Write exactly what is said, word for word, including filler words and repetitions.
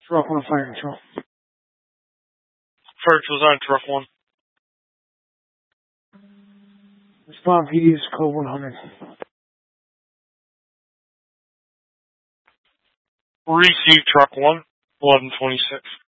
Truck one, fire control. First was on truck one. Respond P D is code one hundred. Receive truck one, eleven twenty-six.